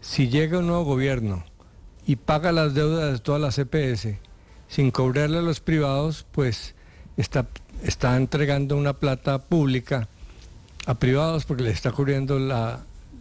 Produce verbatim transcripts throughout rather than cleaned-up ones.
si llega un nuevo gobierno y paga las deudas de todas las E P S sin cobrarle a los privados, pues está, está entregando una plata pública a privados porque le está cubriendo la,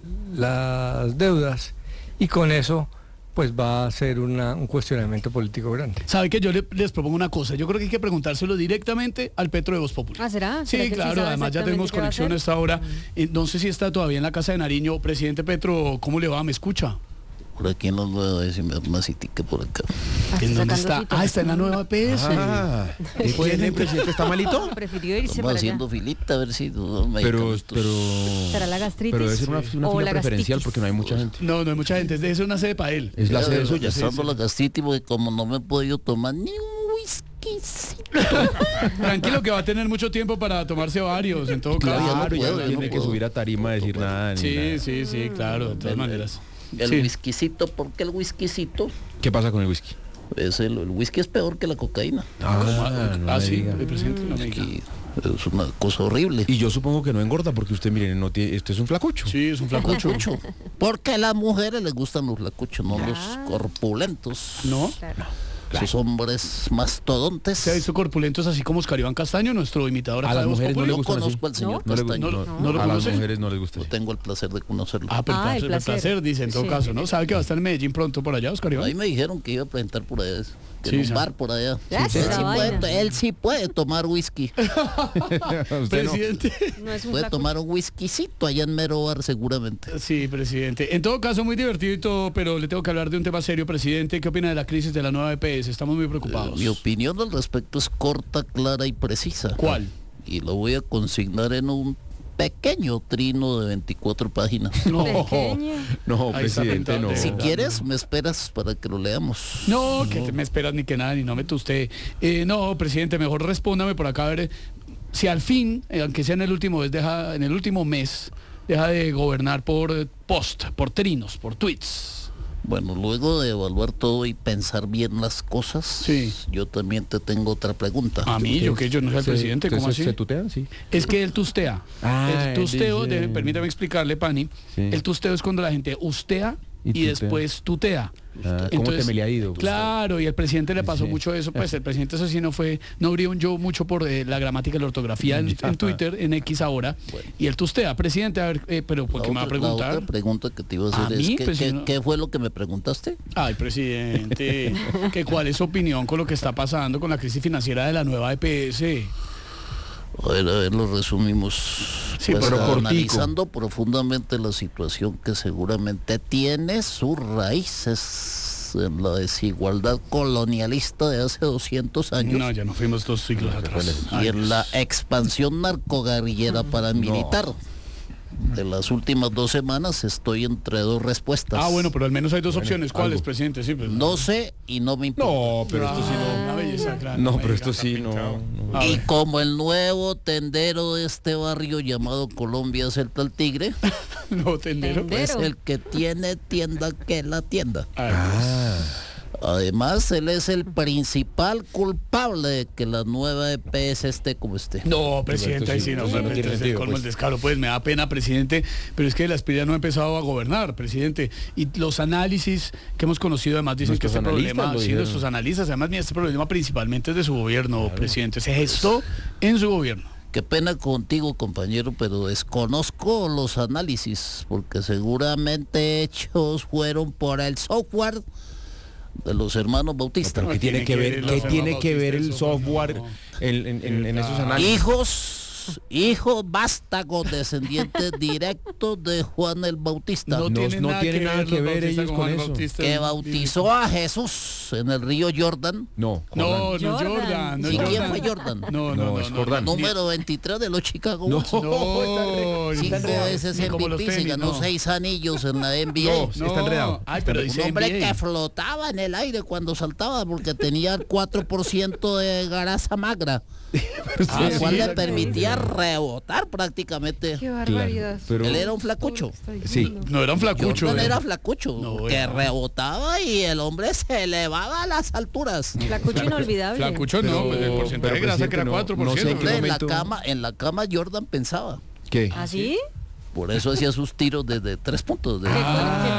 las deudas, y con eso pues va a ser una, un cuestionamiento político grande. ¿Sabe que yo le, les propongo una cosa? Yo creo que hay que preguntárselo directamente al Petro de Voz Populi. ¿Ah, será? Sí, ¿Será que claro, sí además ya tenemos conexión a esta hora. Eh, no sé si está todavía en la casa de Nariño. Presidente Petro, ¿cómo le va? ¿Me escucha? Por aquí en la nueva, a ver si me da una citica por acá. Ah, ¿En dónde sacando está? citas. Ah, está en la nueva E P S. Ah, ¿qué tiene, presidente? ¿Está malito? Prefirió irse Estamos para allá. haciendo filita a ver si nos Pero, medicamentos. pero... ¿Será la gastritis? Pero debe ser una, una o fila la preferencial gastritis? porque no hay mucha gente. No, no hay mucha gente. Debe ser una sede para él. Es la Ya, sede suya. Estando sí, sí. la gastritis porque como no me he podido tomar ni un whiskycito. Tranquilo que va a tener mucho tiempo para tomarse varios, en todo caso. Claro, Claro, ya puedo, no ya tiene no que puedo. subir a tarima a decir nada. Ni Sí, nada. sí, sí, claro, de todas El- maneras. El Sí. whiskycito, ¿por qué el whiskycito? ¿Qué pasa con el whisky? Es el, el whisky es peor que la cocaína. Ah, no ah, me sí, diga. el presidente no me diga. Y es una cosa horrible. Y yo supongo que no engorda porque usted, miren, no tiene, esto es un flacucho. Sí, es un flacucho. Flacucho. Porque a las mujeres les gustan los flacuchos, no los Ah. corpulentos. ¿No? Claro. Esos hombres mastodontes. ¿Se ha visto corpulentos así como Oscar Iván Castaño, nuestro imitador A acá las de Voz mujeres no Populi? le Yo gustan así. conozco al señor No le, gu- Castaño. no, No, no lo a las conoce. mujeres no les gusta. Yo así. tengo el placer de conocerlo. Ah, pero Ah, el el placer, placer. dice en todo Sí. caso, ¿no? ¿Sabe que va a estar en Medellín pronto por allá, Oscar Iván? Ahí me dijeron que iba a presentar por allá, que Sí, en un sabe. bar por allá. Ya, él, esa sí vaina. puede, él sí puede tomar whisky. Usted no. Presidente. No es un Puede flaco. tomar un whiskycito allá en Mero Bar seguramente. Sí, presidente. En todo caso, muy divertido y todo, pero le tengo que hablar de un tema serio, presidente. ¿Qué opina de la crisis de la nueva E P S? Estamos muy preocupados. Mi opinión al respecto es corta, clara y precisa. ¿Cuál? Y lo voy a consignar en un pequeño trino de veinticuatro páginas. No, Pequeño. No, Ahí está presidente, pintado no. de Si verdad. quieres, me esperas para que lo leamos. no, que te me esperas ni que nada, ni no me usted. Eh, no, presidente, mejor respóndame por acá a ver eh, si al fin, eh, aunque sea en el último mes, deja, en el último mes, deja de gobernar por eh, post, por trinos, por tweets. Bueno, luego de evaluar todo y pensar bien las cosas, Sí. yo también te tengo otra pregunta. A mí, yo que yo no soy el ¿Se- presidente, ¿cómo entonces así? ¿Se tutean? Sí. Es que el tustea. Ah, el tusteo, dice- de- permítame explicarle, Pani. Sí. El tusteo es cuando la gente ustea Y y, tutea. después tutea. Ah, ¿cómo te me le ha ido? Claro, y al presidente le pasó Sí. mucho eso, pues el presidente eso sí no fue, no abrió un yo mucho por eh, la gramática y la ortografía en, en Twitter, en X ahora, Bueno. y él tustea, presidente, a ver, eh, pero ¿por La qué me va a otra- la preguntar? otra pregunta que te iba a ¿A hacer es, mí? ¿qué, Pues, qué- si no- qué fue lo que me preguntaste? Ay, presidente, que cuál es su opinión con lo que está pasando con la crisis financiera de la nueva E P S. A ver, a ver, lo resumimos. Sí, Pues, pero cortico. analizando profundamente la situación que seguramente tiene sus raíces en la desigualdad colonialista de hace doscientos años No, ya no fuimos dos siglos atrás. y en la expansión narcoguerrillera paramilitar. De las últimas dos semanas estoy entre dos respuestas. Ah, bueno, pero al menos hay dos Bueno, opciones. ¿Cuáles, algo. presidente? Sí, pues, No sé y no me importa. No, pero esto sí Ah, no. una belleza, claro, No, me pero diga, esto está sí no. pintado. no. A Y ver. como el nuevo tendero de este barrio llamado Colombia Celta al Tigre, No, tendero. Tendero. es el que tiene tienda que la tienda. Ay, pues. Ah, Además, él es el principal culpable de que la nueva E P S esté como esté. No, presidente, ahí sí, no, no me tiene metes el sentido, colmo pues. el descaro, pues me da pena, presidente, pero es que la Espira no ha empezado a gobernar, presidente, y los análisis que hemos conocido además dicen que Nuestros este analistas problema, lo sí, dijeron. nuestros analistas, además mira, este problema principalmente es de su gobierno, presidente, se gestó en su gobierno. Qué pena contigo, compañero, pero desconozco los análisis, porque seguramente hechos fueron por el software de los hermanos Bautista. pero ¿qué No, tiene que ver, los qué hermanos tiene que ver el Bautista, eso, software no. en, en- en- en esos análisis? Hijos, hijos vástagos, descendientes directos de Juan el Bautista, No, tiene no nada tiene que nada ver que los ver Bautista ellos con con Juan eso. Bautista. que bautizó a Jesús en el río Jordán. No, No, Jordán. no, Jordan. Jordan. No, ¿Y quién Jordan. fue Jordan? No, no, No, no, es no, Jordan. no, Número veintitrés de los Chicago No, Bulls. No, está Cinco enredado. veces Ni como M V los P, se tenis, ganó no. seis anillos en la N B A. No, sí está enredado. Ay, Está pero enredado. dice Un hombre N B A. que flotaba en el aire cuando saltaba porque tenía el cuatro por ciento de grasa magra, Ah, lo sí, cual le exacto. permitía rebotar prácticamente. Qué barbaridad. pero- Él era un flacucho. Sí. No era un flacucho. Jordan eh. era flacucho, No, que era- rebotaba y el hombre se elevaba a las alturas. Flacucho inolvidable. Flacucho no, Pero- pues el porcentaje pero, de grasa que era presidente, no- cuatro por no sé ciento. en qué Hombre, en la momento- cama, en la cama Jordan pensaba. ¿Qué? ¿Así? Por eso hacía sus tiros desde tres puntos. De ¿Qué fue lo que